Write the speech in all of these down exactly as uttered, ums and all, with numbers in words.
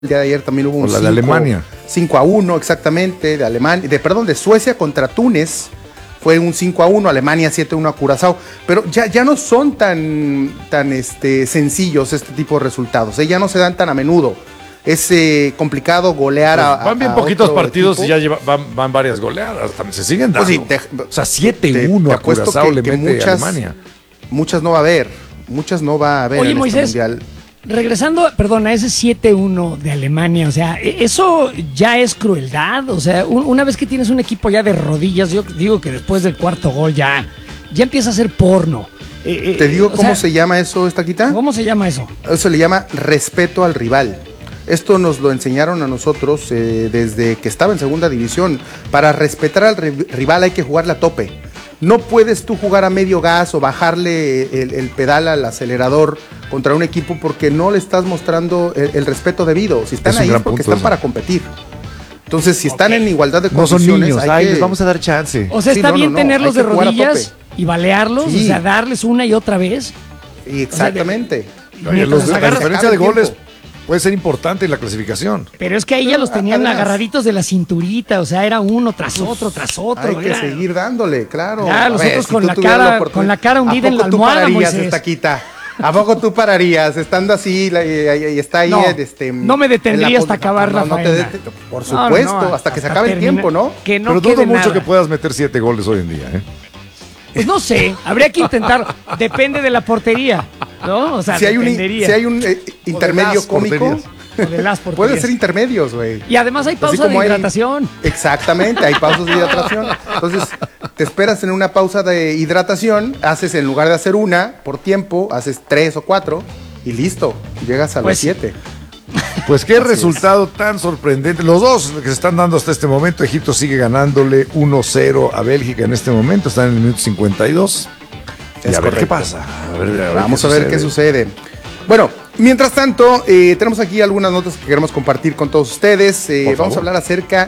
El día de ayer también hubo un cinco, de Alemania. cinco a uno exactamente, de Alemania, de perdón, de Suecia contra Túnez. Fue un cinco a uno, Alemania siete a uno a Curazao. Pero ya, ya no son tan, tan este, sencillos este tipo de resultados, ¿eh? Ya no se dan tan a menudo. Es eh, complicado golear pues a, Van bien a poquitos partidos equipo. y ya lleva, van, van varias goleadas. Se siguen dando. Pues sí, te, o sea, siete uno a Curazao que, le que mete muchas, a Alemania. Muchas no va a haber. Muchas no va a haber. Oye, en Moisés, este mundial. Regresando, perdón, a ese siete uno de Alemania, o sea, ¿eso ya es crueldad? O sea, un, una vez que tienes un equipo ya de rodillas, yo digo que después del cuarto gol ya, ya empieza a ser porno. Eh, ¿Te digo cómo sea, se llama eso, Estaquita? ¿Cómo se llama eso? Eso se le llama respeto al rival. Esto nos lo enseñaron a nosotros eh, desde que estaba en segunda división. Para respetar al rival hay que jugarle a tope. No puedes tú jugar a medio gas o bajarle el, el pedal al acelerador contra un equipo porque no le estás mostrando el, el respeto debido. Si están ahí es porque están para competir. Entonces, si están okay. en igualdad de condiciones... No son niños, hay ay, que... les vamos a dar chance. O sea, está sí, bien no, no, tenerlos de rodillas y balearlos, sí. o sea, darles una y otra vez. Exactamente. O sea, de, Oye, los, la diferencia de goles puede ser importante en la clasificación. Pero es que ahí ya los tenían Además, agarraditos de la cinturita, o sea, era uno tras otro, tras otro. Hay era. que seguir dándole, claro. Ya, los ver, otros si con, la cara, la con la cara hundida en la almohada, Moisés. Estaquita? ¿A poco tú pararías estando así y, y, y está ahí? No, este, no me detendría hasta acabar la no, faena. No te por supuesto, no, no, hasta que se acabe termina, el tiempo, ¿no? Que no Pero dudo mucho nada. que puedas meter siete goles hoy en día, ¿eh? Pues no sé, habría que intentar, depende de la portería, ¿no? O sea, si hay un, si hay un eh, intermedio cómico, o de las puede ser intermedios, güey. Y además hay pausa de hidratación. Hay, exactamente, hay pausas de hidratación. Entonces, te esperas en una pausa de hidratación, haces en lugar de hacer una por tiempo, haces tres o cuatro y listo, llegas a pues, los siete. Pues qué Así resultado es. tan sorprendente. Los dos que se están dando hasta este momento. Egipto sigue ganándole uno cero a Bélgica en este momento. Están en el minuto cincuenta y dos. Es y a correcto. ver qué pasa. A ver, a ver Vamos qué a ver qué sucede. Bueno, mientras tanto, eh, tenemos aquí algunas notas que queremos compartir con todos ustedes. Eh, vamos a hablar acerca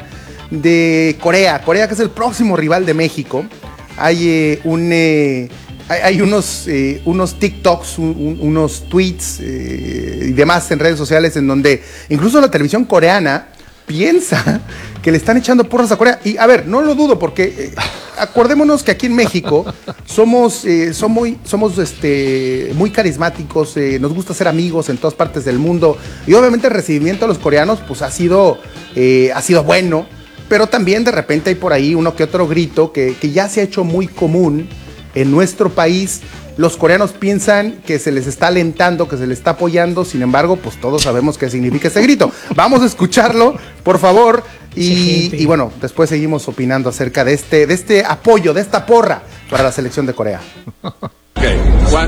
de Corea. Corea, que es el próximo rival de México. Hay eh, un... Eh, Hay, hay unos, eh, unos TikToks, un, un, unos tweets eh, y demás en redes sociales en donde incluso la televisión coreana piensa que le están echando porras a Corea. Y a ver, no lo dudo porque eh, acordémonos que aquí en México somos, eh, somos, muy, somos este, muy carismáticos, eh, nos gusta ser amigos en todas partes del mundo y obviamente el recibimiento a los coreanos pues ha sido, eh, ha sido bueno, pero también de repente hay por ahí uno que otro grito que, que ya se ha hecho muy común. En nuestro país, los coreanos piensan que se les está alentando, que se les está apoyando, sin embargo, pues todos sabemos qué significa ese grito. Vamos a escucharlo, por favor, y, y bueno, después seguimos opinando acerca de este, de este apoyo, de esta porra para la selección de Corea. Okay. One.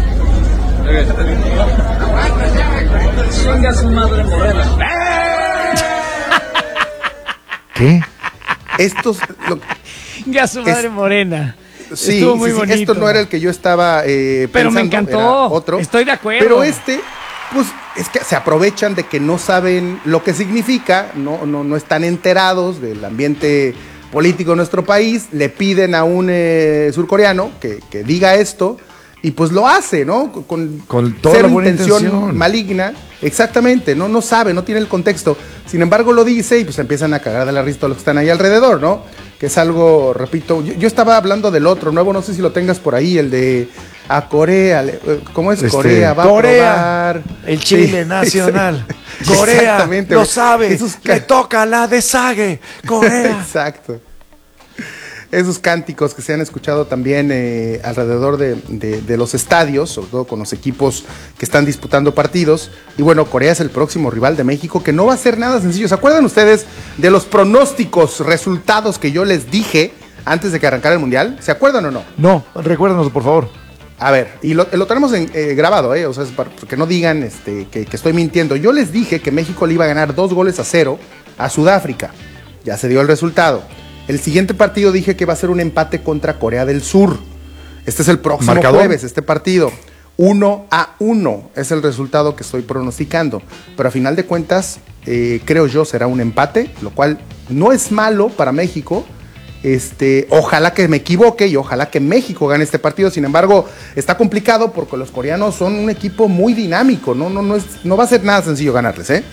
¿Qué? Estos... Lo, ya su madre es, morena. Sí, muy sí, sí, esto no era el que yo estaba eh, pero pensando, me encantó, era otro. Estoy de acuerdo. Pero este, pues es que se aprovechan de que no saben lo que significa, no, no, no están enterados del ambiente político de nuestro país, le piden a un eh, surcoreano que, que diga esto y pues lo hace, ¿no? Con, Con toda la buena intención, intención maligna, exactamente, no, no sabe, no tiene el contexto. Sin embargo lo dice y pues empiezan a cagar de la risa todos los que están ahí alrededor, ¿no? Que es algo, repito, yo, yo estaba hablando del otro nuevo, no sé si lo tengas por ahí, el de a Corea, ¿cómo es? Este, Corea va Corea, a probar. El Chile sí, nacional. Corea, lo sabe, Esos le toca la de Sague, Corea. Exacto. Esos cánticos que se han escuchado también eh, alrededor de, de, de los estadios, sobre todo con los equipos que están disputando partidos. Y bueno, Corea es el próximo rival de México, que no va a ser nada sencillo. ¿Se acuerdan ustedes de los pronósticos, resultados que yo les dije antes de que arrancara el Mundial? ¿Se acuerdan o no? No, recuérdanos, por favor. A ver, y lo, lo tenemos en, eh, grabado, ¿eh? O sea, para que no digan este, que, que estoy mintiendo. Yo les dije que México le iba a ganar dos goles a cero a Sudáfrica. Ya se dio el resultado. El siguiente partido dije que va a ser un empate contra Corea del Sur. Este es el próximo ¿Marcador? jueves, este partido. uno a uno es el resultado que estoy pronosticando. Pero a final de cuentas, eh, creo yo, será un empate, lo cual no es malo para México. Este, ojalá que me equivoque y ojalá que México gane este partido. Sin embargo, está complicado porque los coreanos son un equipo muy dinámico. No, no, no, es, no va a ser nada sencillo ganarles, ¿eh?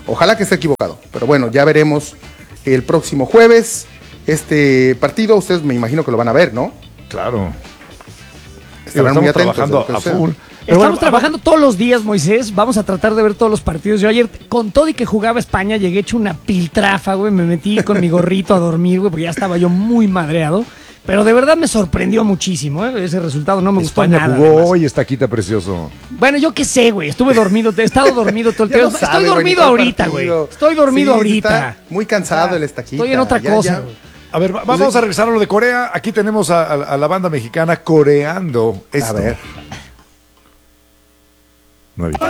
Ojalá que esté equivocado, pero bueno, ya veremos el próximo jueves este partido. Ustedes me imagino que lo van a ver, ¿no? Claro. Estarán Estamos muy atentos trabajando de lo a que full. sea. Pero Estamos bueno, trabajando todos los días, Moisés. Vamos a tratar de ver todos los partidos. Yo ayer, con todo y que jugaba España, llegué hecho una piltrafa, güey. Me metí con mi gorrito a dormir, güey, porque ya estaba yo muy madreado. Pero de verdad me sorprendió muchísimo, ¿eh? Ese resultado no me gustó España nada. jugó además. hoy, Estaquita precioso. Bueno, yo qué sé, güey. Estuve dormido, he estado dormido todo el Ya tiempo. lo Estoy sabe, güey, dormido ni cuál ahorita, güey. partido. Estoy dormido Sí, ahorita. está muy cansado el Estaquita. Estoy en otra Ya, cosa, ya. güey. A ver, va- vamos a regresar a lo de Corea. Aquí tenemos a, a- a la banda mexicana coreando esto. A ver. No vi.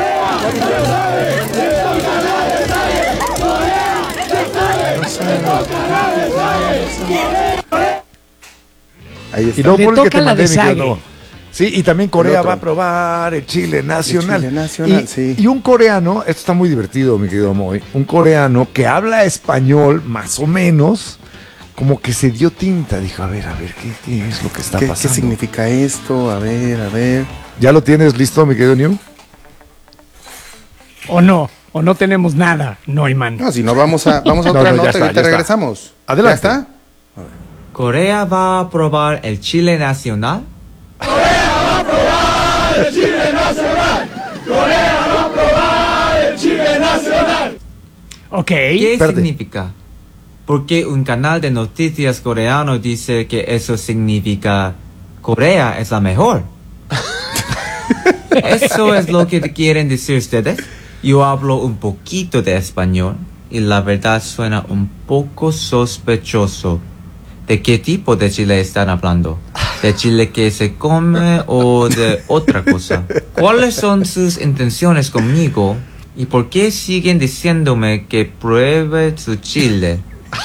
Ahí Y está. luego Le por el que toca te la mandé, de mi querido Sague. Novo. Sí, y también Corea otro. va a probar el chile nacional. chile nacional, y, sí. y un coreano, esto está muy divertido, mi querido Moy, un coreano que habla español más o menos, como que se dio tinta. Dijo, a ver, a ver, ¿qué, qué es lo que está ¿Qué, ¿Qué pasando? significa esto? A ver, a ver. ¿Ya lo tienes listo, mi querido New? O no, o no tenemos nada, Neumann. No, si no, vamos a, vamos a No, otra no, ya nota está, y ahorita ya está. regresamos. Adelante. ¿Ya está? ¿Corea va a probar el chile nacional? Ok. ¿Qué Espérate. significa? Porque un canal de noticias coreano dice que eso significa Corea es la mejor. ¿Eso es lo que quieren decir ustedes? Yo hablo un poquito de español y la verdad suena un poco sospechoso. ¿De qué tipo de chile están hablando? ¿De chile que se come o de otra cosa? ¿Cuáles son sus intenciones conmigo? ¿Y por qué siguen diciéndome que pruebe su chile?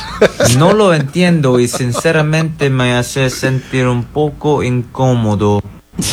No lo entiendo y sinceramente me hace sentir un poco incómodo.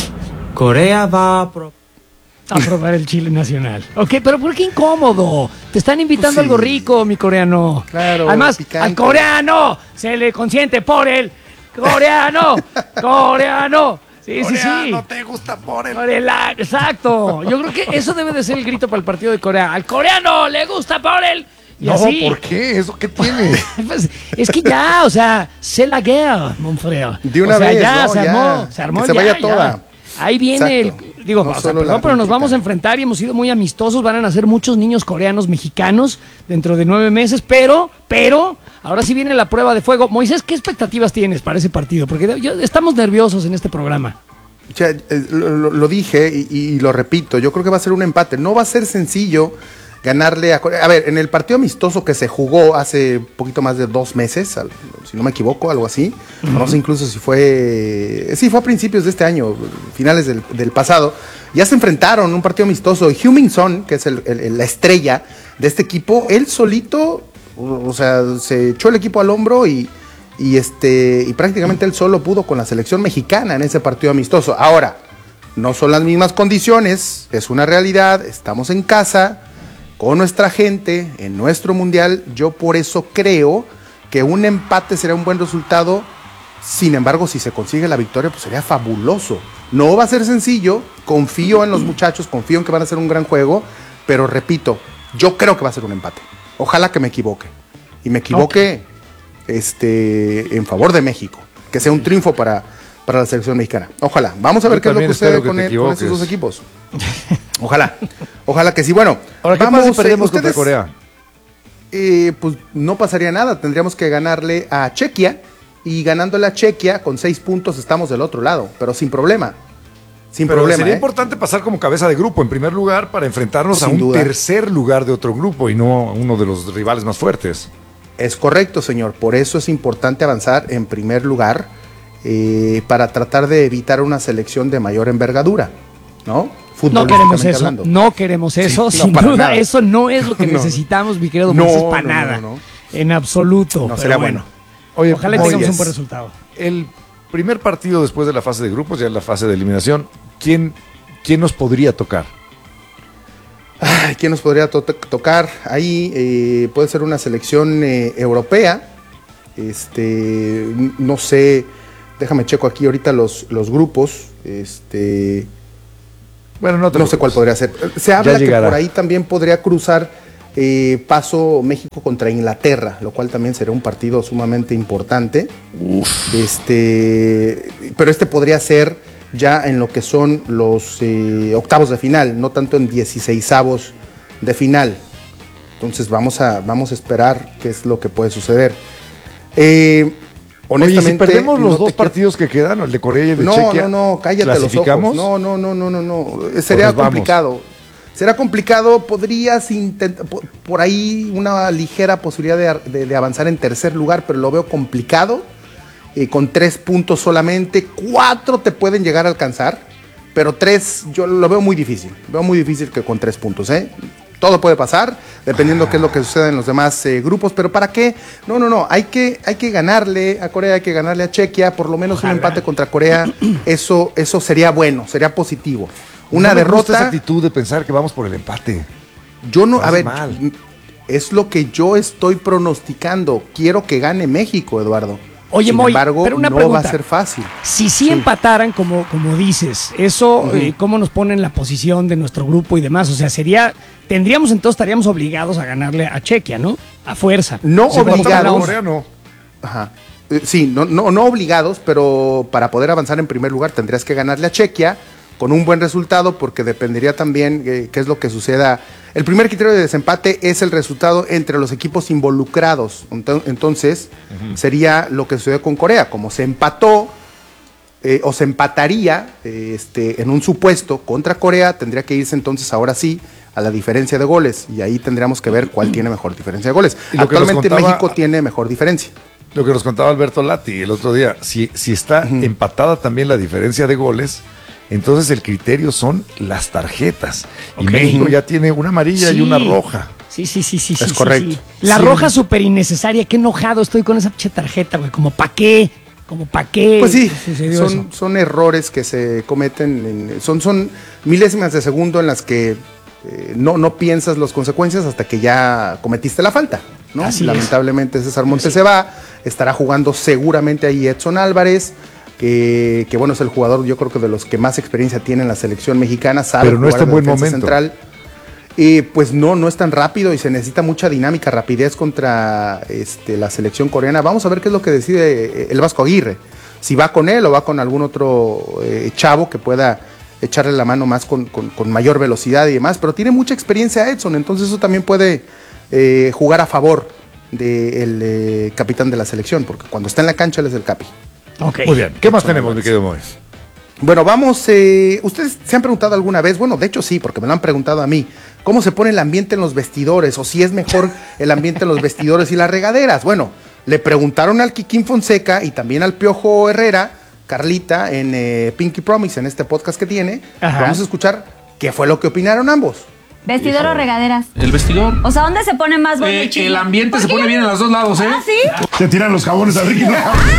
Corea va a pro- A probar el chile nacional. Ok, pero ¿por qué incómodo? Te están invitando Pues sí. algo rico, mi coreano. Claro, Además, picante. al coreano se le consiente por el coreano. Coreano. Sí, sí, sí. No te gusta por el... Por el a- exacto. Yo creo que eso debe de ser el grito para el partido de Corea. Al coreano le gusta por el... Y No, así. ¿por qué? ¿Eso qué tiene? Pues, es que ya, o sea, c'est la guerre, mon frère. De una o sea, vez, ya, ¿no? se Ya. armó, se armó Que se ya, vaya ya. toda. Ahí viene Exacto. el, digo, No o sea, solo la perdón, pero nos crítica. vamos a enfrentar y hemos sido muy amistosos, van a nacer muchos niños coreanos mexicanos dentro de nueve meses, pero, pero, ahora sí viene la prueba de fuego. Moisés, ¿qué expectativas tienes para ese partido? Porque yo- estamos nerviosos en este programa. Ya, eh, lo, lo- lo dije y, y lo repito, yo creo que va a ser un empate. No va a ser sencillo ganarle a Corea. A ver, en el partido amistoso que se jugó hace un poquito más de dos meses, al- si no me equivoco, algo así, no sé incluso si fue, sí, fue a principios de este año, finales del, del pasado, ya se enfrentaron un partido amistoso. Heung-min Son, que es el- el- el- la estrella de este equipo, él solito, o, o sea, se echó el equipo al hombro y y este y prácticamente él solo pudo con la selección mexicana en ese partido amistoso. Ahora, no son las mismas condiciones, es una realidad, estamos en casa, con nuestra gente, en nuestro mundial. Yo por eso creo que un empate será un buen resultado. Sin embargo, si se consigue la victoria, pues sería fabuloso. No va a ser sencillo, confío en los muchachos, confío en que van a hacer un gran juego, pero repito, yo creo que va a ser un empate. Ojalá que me equivoque. Y me equivoque este, en favor de México. Que sea un triunfo para, para la selección mexicana. Ojalá. Vamos a ver Yo qué es lo que también sucede espero que con, te el- con esos equivoques. dos equipos. Ojalá. Ojalá que sí. Bueno, Ahora, ¿qué vamos, pasa si perdemos eh, contra ustedes- Corea? eh, pues no pasaría nada. Tendríamos que ganarle a Chequia. Y ganándole a Chequia con seis puntos estamos del otro lado. Pero sin problema. Sin Pero problema. sería ¿eh? importante pasar como cabeza de grupo en primer lugar para enfrentarnos a Sin un duda. tercer lugar de otro grupo y no a uno de los rivales más fuertes. Es correcto, señor. Por eso es importante avanzar en primer lugar eh, para tratar de evitar una selección de mayor envergadura, ¿no? No queremos Futbolísticamente eso, hablando. no queremos eso, Sí, no, sin para duda, nada. eso no es lo que No. necesitamos, mi querido No, Moisés, para no, nada, no, no. en absoluto. No, pero sería bueno, Oye, ojalá oye, tengamos un es- buen resultado. El primer partido después de la fase de grupos, ya en la fase de eliminación, ¿quién, quién nos podría tocar? Ay, ¿quién nos podría to- tocar? Ahí eh, puede ser una selección eh, europea. Este, n- no sé, déjame checo aquí ahorita los, los grupos. Este, Bueno, no te no sé cuál preocupes. podría ser. Se habla que llegará. por ahí también podría cruzar Eh, paso México contra Inglaterra, lo cual también será un partido sumamente importante. Uf. Este, pero este podría ser ya en lo que son los eh, octavos de final, no tanto en dieciseisavos de final. Entonces vamos a, vamos a esperar qué es lo que puede suceder. Eh, honestamente, Oye, si perdemos los no dos partidos que quedan, el de Corea y el de no, Chequia, no, no, cállate los ojos. No, no, no, no, no, no. Sería complicado. Será complicado, podrías intentar, por, por ahí una ligera posibilidad de, de, de avanzar en tercer lugar, pero lo veo complicado, eh, con tres puntos solamente, cuatro te pueden llegar a alcanzar, pero tres yo lo veo muy difícil, veo muy difícil que con tres puntos, ¿eh? Todo puede pasar, dependiendo ah. qué es lo que suceda en los demás eh, grupos, pero ¿para qué? No, no, no, hay que, hay que ganarle a Corea, hay que ganarle a Chequia, por lo menos Ojalá. un empate contra Corea, eso, eso sería bueno, sería positivo. Una no me derrota. Esa actitud de pensar que vamos por el empate. Yo no, a ver, mal. es lo que yo estoy pronosticando. Quiero que gane México, Eduardo. Oye, Sin Moy, embargo, pero una no pregunta. va a ser fácil. Si sí, sí empataran, como, como dices, eso, uh-huh. eh, ¿cómo nos pone en la posición de nuestro grupo y demás? O sea, sería, tendríamos entonces, estaríamos obligados a ganarle a Chequia, ¿no? A fuerza. No si obligados. Corea, no. Ajá. Eh, sí, no, no, no obligados, pero para poder avanzar en primer lugar tendrías que ganarle a Chequia con un buen resultado, porque dependería también eh, qué es lo que suceda. El primer criterio de desempate es el resultado entre los equipos involucrados. Entonces, uh-huh. sería lo que sucedió con Corea. Como se empató, eh, o se empataría eh, este, en un supuesto contra Corea, tendría que irse entonces ahora sí a la diferencia de goles. Y ahí tendríamos que ver cuál tiene mejor diferencia de goles. Actualmente contaba, México tiene mejor diferencia. Lo que nos contaba Alberto Lati el otro día, si, si está uh-huh. empatada también la diferencia de goles, entonces el criterio son las tarjetas. Okay. Y México ya tiene una amarilla sí. y una roja. Sí, sí, sí, sí. Es sí, correcto. Sí, sí. La sí. roja súper innecesaria. Qué enojado estoy con esa pinche tarjeta, güey. Como pa' qué. Como pa' qué. Pues sí, son, son errores que se cometen. En, son, son milésimas de segundo en las que eh, no, no piensas las consecuencias hasta que ya cometiste la falta, ¿no? Así Lamentablemente es. César Montes sí. se va. Estará jugando seguramente ahí Edson Álvarez. Que, que bueno, es el jugador, yo creo que de los que más experiencia tiene en la selección mexicana, sabe pero no está en buen momento. Central. Eh, pues no, no es tan rápido y se necesita mucha dinámica, rapidez contra este, la selección coreana. Vamos a ver qué es lo que decide el Vasco Aguirre. Si va con él o va con algún otro eh, chavo que pueda echarle la mano más con, con, con mayor velocidad y demás. Pero tiene mucha experiencia Edson, entonces eso también puede eh, jugar a favor del eh, capitán de la selección, porque cuando está en la cancha él es el capi. Okay. Muy bien, ¿qué más tenemos, mi querido Mois? Bueno, vamos, eh, ustedes se han preguntado alguna vez, bueno, de hecho sí, porque me lo han preguntado a mí, ¿cómo se pone el ambiente en los vestidores? O si es mejor el ambiente en los vestidores y las regaderas. Bueno, le preguntaron al Kikín Fonseca y también al Piojo Herrera, Carlita, en eh, Pinky Promise, en este podcast que tiene. Ajá. Vamos a escuchar qué fue lo que opinaron ambos. ¿Vestidor o regaderas? El vestidor. O sea, ¿dónde se pone más bueno? Eh, el ambiente se pone bien en los dos lados, ¿eh? ¿Ah, sí? Te tiran los jabones al Ricky.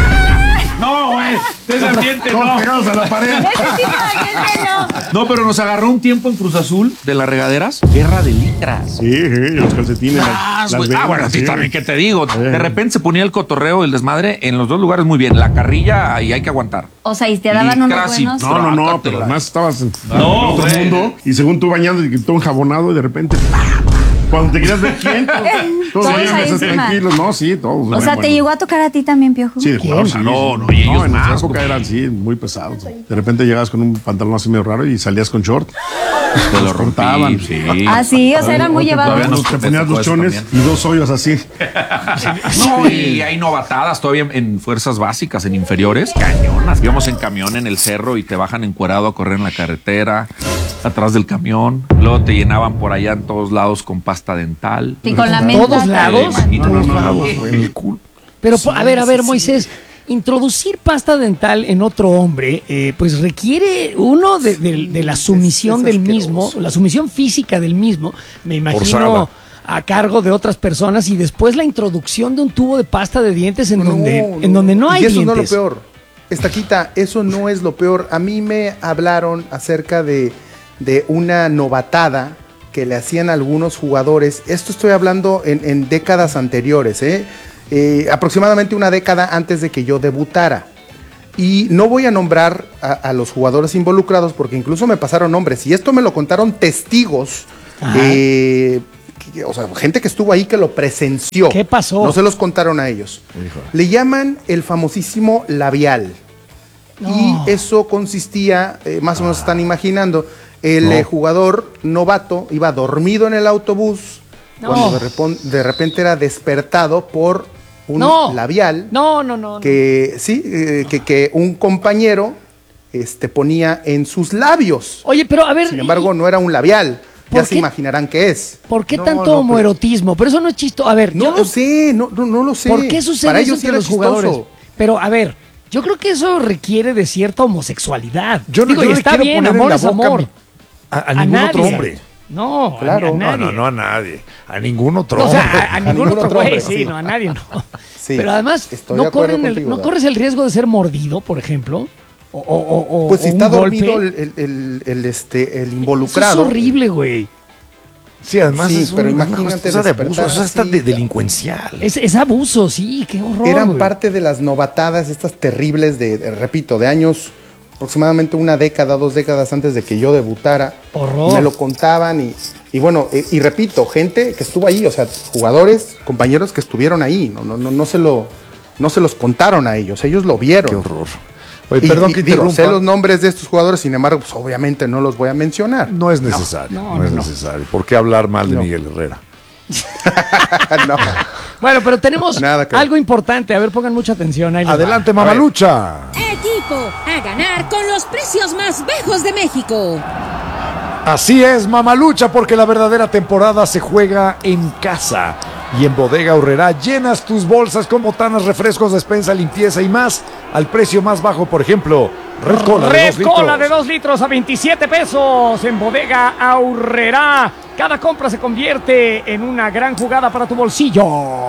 No, güey, ese ambiente no. Pegados a la pared. Ese tipo de ambiente no. No, pero nos agarró un tiempo en Cruz Azul de las regaderas. Guerra de litras. Sí, sí, los calcetines. Ah, las, las venas, ah bueno, sí, también, ¿qué te digo? Eh. De repente se ponía el cotorreo, el desmadre en los dos lugares muy bien. La carrilla, ahí hay que aguantar. O sea, y te daban unos buenos. No, no, no, pero además estabas en no, otro wey. mundo y según tú bañando y todo enjabonado y de repente... Cuando te quieras ver quién, todos, todos ellos tranquilos, no, sí, todos. O sea, ¿te bueno. llegó a tocar a ti también, Piojo? Sí, claro, sí, no, sí. no, y ellos no, en más. esa época eran, sí, muy pesados. De repente llegabas con un pantalón así medio raro y salías con short. Te lo rompí, sí. Ah, sí, o sea, eran muy llevados. Te ponías dos chones y dos hoyos así. No, y hay novatadas todavía en fuerzas básicas, en inferiores. Cañonas. Íbamos en camión en el cerro y te bajan encuerado a correr en la carretera, atrás del camión. Luego te llenaban por allá en todos lados con pasta dental. Y con la menta. ¿Todos lados? En todos lados, en el culo. Pero, sí, a ver, a ver, sí, Moisés, introducir pasta dental en otro hombre, eh, pues requiere uno de, de, de la sumisión del mismo, la sumisión física del mismo, me imagino, Forzada. a cargo de otras personas, y después la introducción de un tubo de pasta de dientes en, no, donde, no. en donde no hay y eso dientes. No es lo peor. Estaquita, eso no es lo peor. A mí me hablaron acerca de, de una novatada que le hacían algunos jugadores. Esto estoy hablando en, en décadas anteriores, ¿eh? Eh, aproximadamente una década antes de que yo debutara. Y no voy a nombrar a, a los jugadores involucrados porque incluso me pasaron nombres. Y esto me lo contaron testigos eh, que, o sea, gente que estuvo ahí que lo presenció. ¿Qué pasó? No se los contaron a ellos. Híjole. Le llaman el famosísimo labial. No. Y eso consistía, eh, más o menos están imaginando, el No. eh, jugador novato iba dormido en el autobús No. cuando de, repon- de repente era despertado por un No. labial No, no, no. no. que sí, eh, que, que un compañero este, ponía en sus labios. Oye, pero a ver. Sin embargo, no era un labial. ¿Por Ya se qué? imaginarán qué es. ¿Por qué No, tanto no, pero- homoerotismo? Pero eso no es chisto. A ver, No yo lo sé, no, no, no lo sé. ¿por qué sucede Para eso ellos sí entre era los chistoso. jugadores? Pero a ver, yo creo que eso requiere de cierta homosexualidad. Yo no, Digo, yo y le está quiero bien, poner en amor la es boca amor. A, a ningún otro nadie. hombre. No, a- Claro. a, No, No, nadie. no, no a nadie. A ningún otro No, o sea, hombre. a, a ningún, otro güey, hombre, sí, sí. no, a nadie no. Sí, Pero además, estoy de ¿no, acuerdo corren el- contigo, ¿no Dad. corres el riesgo de ser mordido, por ejemplo? O, o- o- o- Pues si o está un dormido golpe. el, el, el, el, este, el Eso involucrado. es horrible, güey. Sí, además Sí, es pero un- una imagínate cosa de abuso, despertar eso está así. de delincuencial. Es, es abuso, sí, qué horror. Eran güey. parte de las novatadas, estas terribles de, de, repito, de años, aproximadamente una década, dos décadas antes de que yo debutara. Horror. Me lo contaban y, y bueno, y, y repito, gente que estuvo ahí, o sea, jugadores, compañeros que estuvieron ahí, no, no, no, no se lo, no se los contaron a ellos, ellos lo vieron. Qué horror. Oye, Y- perdón y que digo, sé los interrumpa. nombres de estos jugadores, sin embargo, pues obviamente no los voy a mencionar. No es necesario. no, No, no, es no. necesario. ¿Por qué hablar mal de No. Miguel Herrera? No. Bueno, pero tenemos Nada que ver. algo importante. A ver, pongan mucha atención. Ahí les va. Adelante, A ver. Mamalucha. Equipo a ganar con los precios más bajos de México. Así es, Mamalucha, porque la verdadera temporada se juega en casa. Y en Bodega Aurrerá llenas tus bolsas con botanas, refrescos, despensa, limpieza y más al precio más bajo. Por ejemplo, Red Cola de Red dos litros. Cola de dos litros a veintisiete pesos en Bodega Aurrerá. Cada compra se convierte en una gran jugada para tu bolsillo.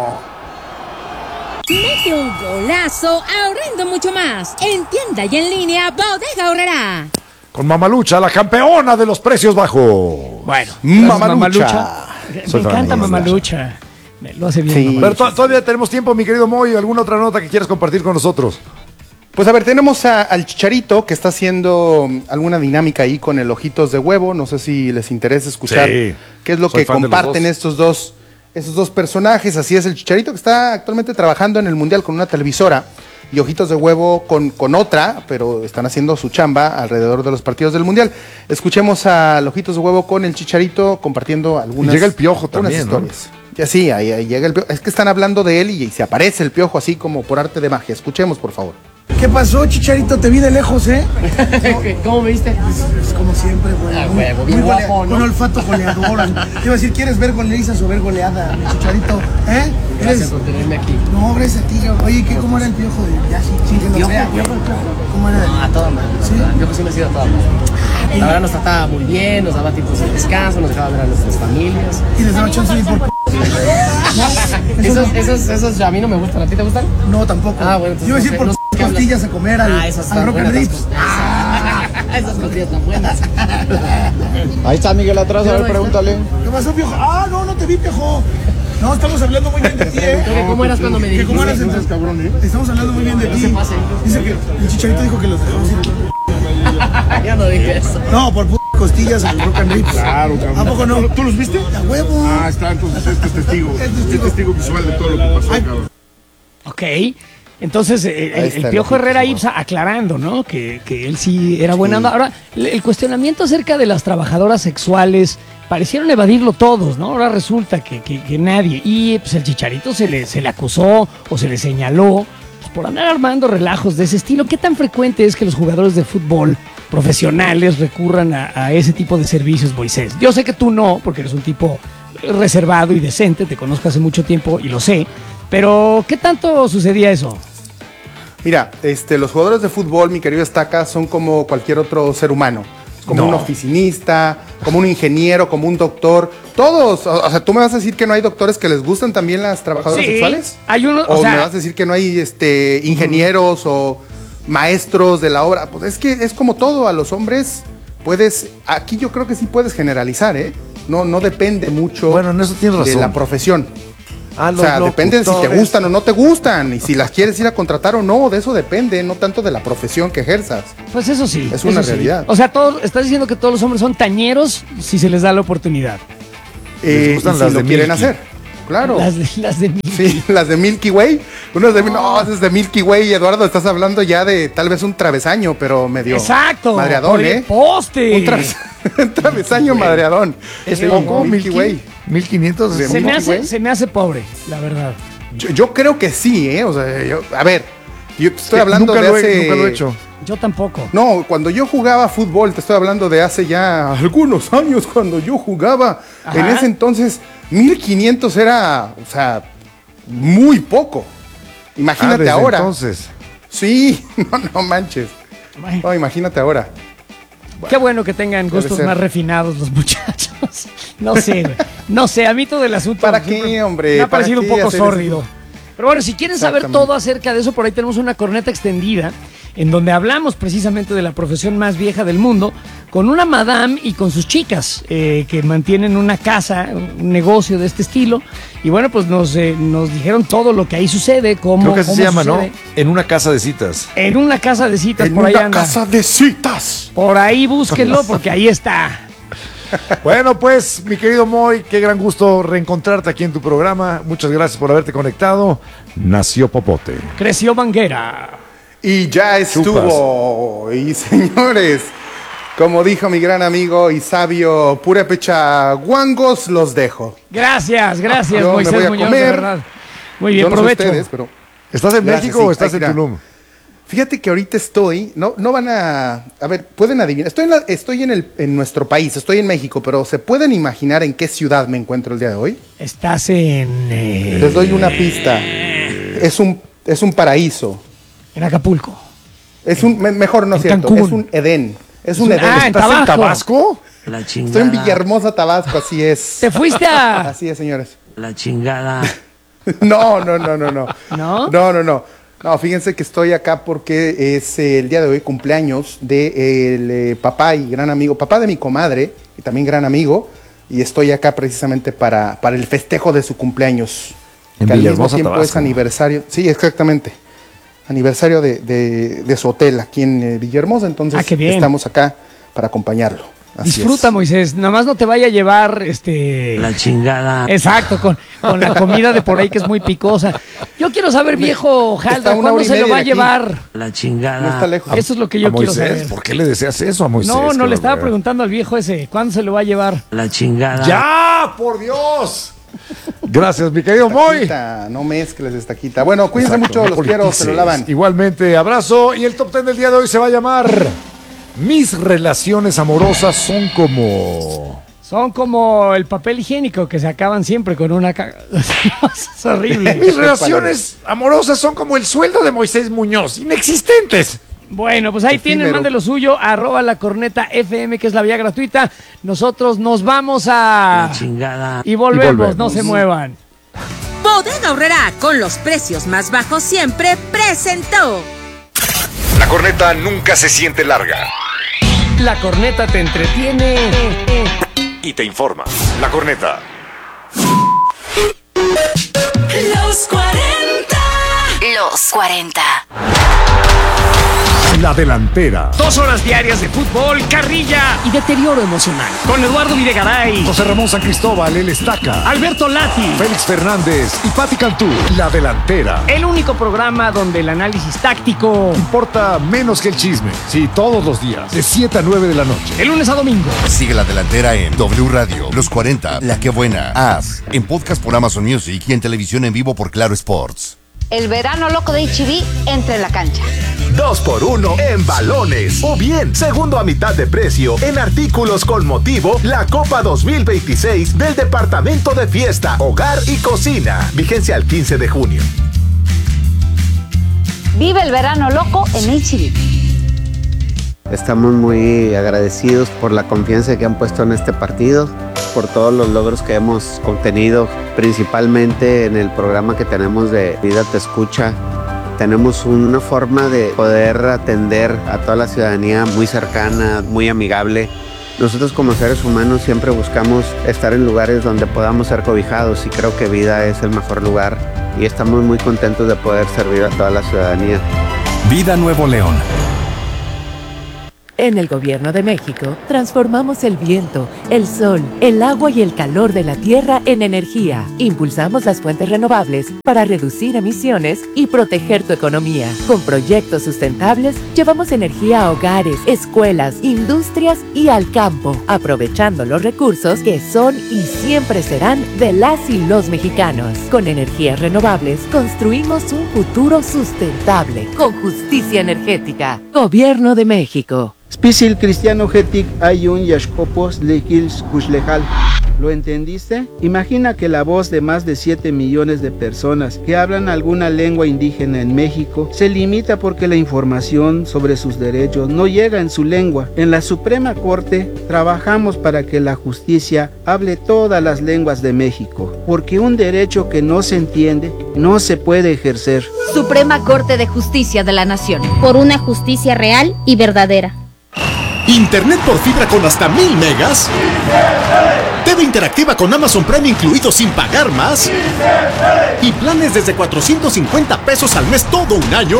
Mete un golazo ahorrando mucho más. En tienda y en línea, Bodega Aurrerá. Con Mamalucha, la campeona de los precios bajos. Bueno, Mamalucha. Me Soy fan encanta de Mamalucha. Me Lo hace bien. Sí. Mamalucha. Pero to- todavía tenemos tiempo, mi querido Moy. ¿Alguna otra nota que quieras compartir con nosotros? Pues a ver, tenemos a- al Chicharito que está haciendo mm, alguna dinámica ahí con el Ojitos de Huevo. No sé si les interesa escuchar Sí. qué es lo Soy que fan de los comparten dos. estos dos, estos dos personajes. Así es, el Chicharito que está actualmente trabajando en el Mundial con una televisora y Ojitos de Huevo con, con otra, pero están haciendo su chamba alrededor de los partidos del Mundial. Escuchemos a Ojitos de Huevo con el Chicharito compartiendo algunas, Y llega el Piojo algunas también, ¿no? historias. Ya sí, ahí, ahí llega el Piojo. Es que están hablando de él y, y se aparece el Piojo así como por arte de magia. Escuchemos, por favor. ¿Qué pasó, Chicharito? Te vi de lejos, ¿eh? ¿Cómo me viste? Pues como siempre, güey. Ah, Muy- huevo, muy bien golea- guapo, ¿no? Un olfato goleador. Te iba a decir, ¿quieres ver goleizas o ver goleada, mi Chicharito? ¿Eh? Gracias ¿Eres- por tenerme aquí. No, gracias a ti. yo- Oye, ¿qué, ¿cómo era el Piojo? De... Ya, sí, sí, que lo Piojo, vea, Piojo, Piojo. ¿Cómo era? No, a toda madre. ¿Sí? Yo que sí me he sido a toda madre. La verdad nos trataba muy bien, nos daba tiempos de descanso, nos dejaba ver a nuestras familias. Y les daba chance de ir por p... Esos, esos, esos a mí no me gustan. ¿A ti te gustan? No, tampoco. Ah, bueno, entonces Yo iba a no decir sé, por no p- sé qué hablas. costillas a comer al, Ah, esas al están Rock and buenas. Ribs. Esas, esas costillas están buenas. Ahí está Miguel atrás, a ver, pregúntale. ¿Qué pasó, Piojo? Ah, no, no te vi, Piojo. No, estamos hablando muy bien de ti, ¿eh? ¿Que ¿Cómo eras cuando me Que cómo eras dijiste? entonces, cabrón, ¿eh? Estamos hablando muy bien de No ti. se pase. Dice que el Chicharito dijo que los dejamos ir. Ya no dije eso. No, por p costillas al Rock and Ribs. Claro, cabrón. ¿A poco no? ¿Tú los viste? A huevo. Ah, está, entonces este es testigo. Es testigo. Es testigo visual de todo lo que pasó, Ay. cabrón. Ok. Entonces, eh, el, Ahí está el el Piojo Ojitos Herrera de Huevo. Ibsa aclarando, ¿no? Que, que él sí era buena onda. Ahora, el el cuestionamiento acerca de las trabajadoras sexuales parecieron evadirlo todos, ¿no? Ahora resulta que, que- que nadie. Y pues el Chicharito se le, se le acusó o se le señaló pues, por andar armando relajos de ese estilo. ¿Qué tan frecuente es que los jugadores de fútbol profesionales recurran a, a ese tipo de servicios, Moisés? Yo sé que tú no, porque eres un tipo reservado y decente, te conozco hace mucho tiempo y lo sé. Pero, ¿qué tanto sucedía eso? Mira, este, los jugadores de fútbol, mi querido Estaca, son como cualquier otro ser humano. Como No. un oficinista, como un ingeniero, como un doctor. Todos. O, o sea, ¿tú me vas a decir que no hay doctores que les gustan también las trabajadoras Sí, sexuales? hay uno, ¿O, o sea- me vas a decir que no hay este, ingenieros o maestros de la obra? Pues es que es como todo. A los hombres puedes... Aquí yo creo que sí puedes generalizar, ¿eh? No, no depende mucho Bueno, en eso tienes de razón. la profesión. Ah, O los sea, depende de si te locutores. gustan o no te gustan y si las quieres ir a contratar o no, de eso depende, no tanto de la profesión que ejerzas. Pues eso sí. Es una eso sí. realidad. O sea, todos, estás diciendo que todos los hombres son tañeros si se les da la oportunidad. Eh, gustan y las si de lo quieren Milky. hacer. Claro. Las de, las de Milky. Sí, las de Milky Way. Unos de, no, es de Milky Way, Eduardo, estás hablando ya de tal vez un travesaño, pero medio Exacto. madreadón, Por el ¿eh? poste. Un, traves- un travesaño madreadón. ¿Es Sí, poco? Milky Milky Way. mil quinientos. De Se me, Milky hace, Way. se me hace pobre, la verdad. Yo, yo creo que sí, ¿eh? O sea, yo, a ver, yo te estoy Sí, hablando nunca de lo he- hace... nunca lo he hecho. Yo tampoco. No, cuando yo jugaba fútbol, te estoy hablando de hace ya algunos años, cuando yo jugaba. Ajá. En ese entonces, mil quinientos era, o sea, muy poco. Imagínate Ah, desde ahora. entonces. Sí, no, no manches. Bueno, No, imagínate ahora. qué bueno que tengan Debe gustos ser. más refinados los muchachos. No sé, güey. No sé, a mí todo el asunto ¿Para siempre qué, hombre? me ha ¿Para parecido un qué poco hacer sórdido. Pero bueno, si quieren saber Exactamente. todo acerca de eso, por ahí tenemos una corneta extendida en donde hablamos precisamente de la profesión más vieja del mundo con una madame y con sus chicas eh, que mantienen una casa, un negocio de este estilo. Y bueno, pues nos, eh, nos dijeron todo lo que ahí sucede, cómo, Creo que así cómo se llama, sucede. ¿no? En una casa de citas. En una casa de citas, En por ahí una anda. casa de citas. Por ahí búsquenlo porque ahí está. Bueno, pues, mi querido Moy, qué gran gusto reencontrarte aquí en tu programa. Muchas gracias por haberte conectado. Nació Popote. Creció Banguera. Y ya estuvo. Y señores, como dijo mi gran amigo y sabio Purépecha Guangos, los dejo. Gracias, gracias, Yo me Moisés voy a Muñoz, comer. de verdad. Muy bien, Yo no sé provecho. ustedes, pero ¿Estás en Gracias, México sí, o estás ahí en está. Tulum? fíjate que ahorita estoy, no, no van a, a ver, pueden adivinar. Estoy en, la- estoy en, el, en nuestro país, estoy en México, pero ¿se pueden imaginar en qué ciudad me encuentro el día de hoy? Estás en, eh, Les doy una pista. Es un, es un paraíso. en Acapulco. Es un, me- mejor no es En cierto, Cancún. es un Edén. Es Es un un- Edén. ah, en ¿Estás en Tabasco. Tabasco? La chingada. Estoy en Villahermosa, Tabasco, así es. Te fuiste a... Así es, señores. La chingada. No, no, no, no, no. ¿No? No, no, no. No, fíjense que estoy acá porque es eh, el día de hoy cumpleaños de el eh, papá y gran amigo, papá de mi comadre y también gran amigo, y estoy acá precisamente para, para el festejo de su cumpleaños. En que al mismo Villahermosa, tiempo es Tabasco. aniversario. Sí, exactamente. Aniversario de, de- de su hotel aquí en eh, Villahermosa, entonces Ah, qué bien. estamos acá para acompañarlo. Así Disfruta, es. Moisés. Nada más no te vaya a llevar, este... La chingada. Exacto, con, con la comida de por ahí que es muy picosa. Yo quiero saber, viejo Está Jaldo, una ¿cuándo hora y se lo media va a de aquí. llevar? La chingada. No está lejos. Eso es lo que ¿A yo quiero Moisés? saber. ¿Por qué le deseas eso a Moisés? No, no, Qué le estaba barbaridad. preguntando al viejo ese, ¿cuándo se lo va a llevar? La chingada. ¡Ya! ¡Por Dios! Gracias, mi querido Moy. Estaquita, no mezcles estaquita. Bueno, cuídense Exacto, mucho, no los quiero, se lo politices. lavan. Igualmente, abrazo. Y el top ten del día de hoy se va a llamar Mis relaciones amorosas son como... Son como el papel higiénico que se acaban siempre con una... ca- es horrible. Mis relaciones amorosas son como el sueldo de Moisés Muñoz, inexistentes. Bueno, pues ahí tienen, Efímero. mande lo suyo, arroba la corneta F M, que es la vía gratuita. Nosotros nos vamos a... La chingada. Y volvemos, Y volvemos. no se muevan. Bodega Aurrerá, con los precios más bajos siempre, presentó. La corneta nunca se siente larga La corneta te entretiene. y te informa. La corneta. Los cuarenta. Los cuarenta. La delantera. Dos horas diarias de fútbol, carrilla y deterioro emocional. Con Eduardo Videgaray, José Ramón San Cristóbal, el Estaca. Alberto Lati. Félix Fernández y Pati Cantú. La delantera. El único programa donde el análisis táctico... Importa menos que el chisme. Sí, todos los días. De siete a nueve de la noche. De lunes a domingo. Sigue la delantera en W Radio, Los cuarenta, La Que Buena, As, en podcast por Amazon Music y en televisión en vivo por Claro Sports. El verano loco de H B entra en la cancha. Dos por uno en balones. O bien, segundo a mitad de precio en artículos con motivo la Copa dos mil veintiséis del Departamento de Fiesta, Hogar y Cocina. Vigencia al quince de junio. Vive el verano loco en H B. Estamos muy agradecidos por la confianza que han puesto en este partido, por todos los logros que hemos obtenido, principalmente en el programa que tenemos de Vida Te Escucha. Tenemos una forma de poder atender a toda la ciudadanía muy cercana, muy amigable. Nosotros como seres humanos siempre buscamos estar en lugares donde podamos ser cobijados y creo que Vida es el mejor lugar y estamos muy contentos de poder servir a toda la ciudadanía. Vida Nuevo León. En el Gobierno de México, transformamos el viento, el sol, el agua y el calor de la tierra en energía. Impulsamos las fuentes renovables para reducir emisiones y proteger tu economía. Con proyectos sustentables, llevamos energía a hogares, escuelas, industrias y al campo, aprovechando los recursos que son y siempre serán de las y los mexicanos. Con energías renovables, construimos un futuro sustentable, con justicia energética. Gobierno de México. Spisil cristiano getic ayun yashkopos lekils kushlejal. ¿Lo entendiste? Imagina que la voz de más de siete millones de personas que hablan alguna lengua indígena en México se limita porque la información sobre sus derechos no llega en su lengua. En la Suprema Corte trabajamos para que la justicia hable todas las lenguas de México, porque un derecho que no se entiende no se puede ejercer. Suprema Corte de Justicia de la Nación. Por una justicia real y verdadera. Internet por fibra con hasta mil megas. T V interactiva con Amazon Prime incluido sin pagar más. Y planes desde cuatrocientos cincuenta pesos al mes todo un año.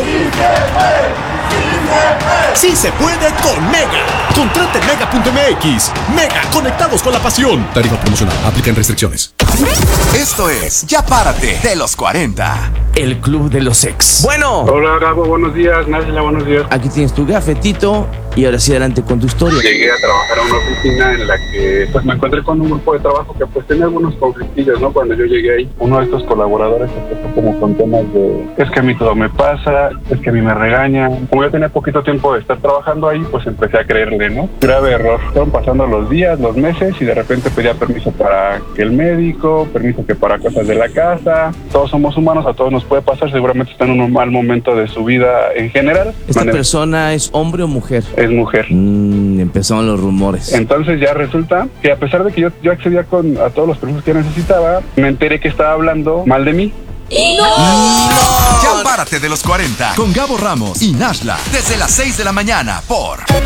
Sí se puede con Mega. Contrate mega punto m x. Mega, conectados con la pasión. Tarifa promocional, aplican restricciones. Esto es Ya Párate de los cuarenta. El club de los ex. Bueno. Hola, Gabo, buenos días. Nájila, buenos días. Aquí tienes tu gafetito y ahora sí adelante con tu historia. Llegué a trabajar a una oficina en la que pues me encontré con un grupo de trabajo que pues tenía algunos conflictillos, ¿no? Cuando yo llegué ahí, uno de estos colaboradores empezó como con temas de es que a mí todo me pasa, es que a mí me regañan. Como yo tenía poquito tiempo de estar trabajando ahí, pues empecé a creerle, ¿no? Grave error. Fueron pasando los días, los meses y de repente pedía permiso para que el médico, permiso que para cosas de la casa. Todos somos humanos, a todos nos puede pasar, seguramente está en un mal momento de su vida en general. ¿Esta Manera. persona es hombre o mujer? Es mujer. Mm, empezaron los rumores. Entonces ya resulta que a pesar de que yo, yo accedía con, a todos los permisos que necesitaba, me enteré que estaba hablando mal de mí. ¡No! Ya Párate de los cuarenta con Gabo Ramos y Nashla desde las seis de la mañana por